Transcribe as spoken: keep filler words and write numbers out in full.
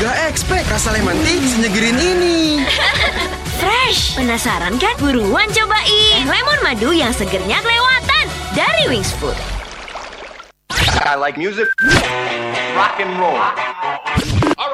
Gak expect rasa lemon tea senyegerin ini. Fresh. Penasaran kan? Buruan cobain lemon madu yang segernya kelewatan dari Wings Food. I like music, rock and roll.